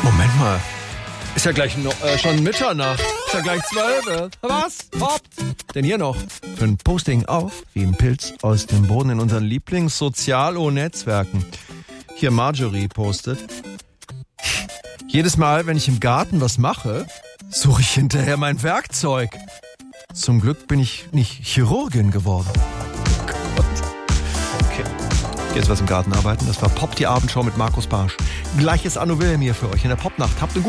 Moment mal. Ist ja gleich schon Mitternacht. Ist ja gleich 12. Was? Poppt. Denn hier noch für ein Posting auf, wie ein Pilz aus dem Boden in unseren Lieblings-Sozialo-Netzwerken. Hier Marjorie postet. Jedes Mal, wenn ich im Garten was mache, suche ich hinterher mein Werkzeug. Zum Glück bin ich nicht Chirurgin geworden. Oh Gott. Okay. Jetzt was im Garten arbeiten. Das war Pop, die Abendshow mit Markus Barsch. Gleiches Anno Wilhelm hier für euch in der Popnacht. Habt eine gute